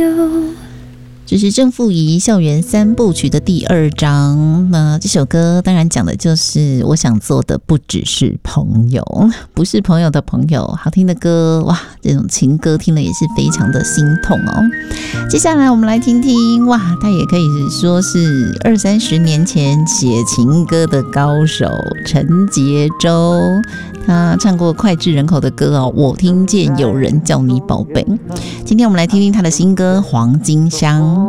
友。 这是郑富仪校园三部曲的第2章。那这首歌当然讲的就是我想做的不只是朋友，不是朋友的朋友。好听的歌，哇，这种情歌听了也是非常的心痛哦。接下来我们来听听，哇，他也可以说是20-30年前写情歌的高手陈洁舟。他唱过脍炙人口的歌哦，我听见有人叫你宝贝。今天我们来听听他的新歌《黄金香》。